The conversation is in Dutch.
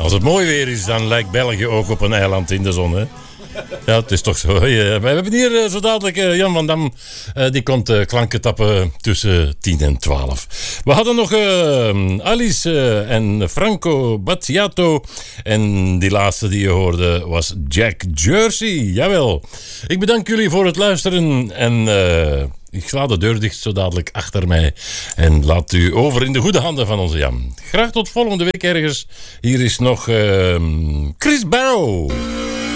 Als het mooi weer is, dan lijkt België ook op een eiland in de zon, hè? Ja, het is toch zo. We hebben hier zo dadelijk Jan van Dam. Die komt klanken tappen tussen 10 en 12. We hadden nog Alice en Franco Battiato. En die laatste die je hoorde was Jack Jersey. Jawel. Ik bedank jullie voor het luisteren. En ik sla de deur dicht zo dadelijk achter mij. En laat u over in de goede handen van onze Jan. Graag tot volgende week ergens. Hier is nog Chris Barrow.